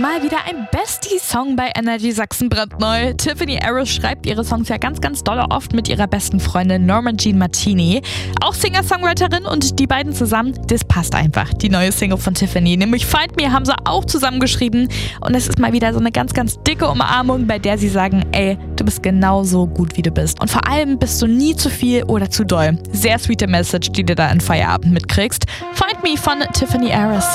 Mal wieder ein Bestie-Song bei Energy Sachsen brandneu. Tiffany Harris schreibt ihre Songs ja ganz doll oft mit ihrer besten Freundin Norma Jean Martini. Auch Singer-Songwriterin, und die beiden zusammen, das passt einfach. Die neue Single von Tiffany, nämlich Find Me, haben sie auch zusammengeschrieben. Und es ist mal wieder so eine ganz dicke Umarmung, bei der sie sagen, ey, du bist genauso gut, wie du bist. Und vor allem bist du nie zu viel oder zu doll. Sehr sweete Message, die du da in Feierabend mitkriegst. Find Me von Tiffany Harris.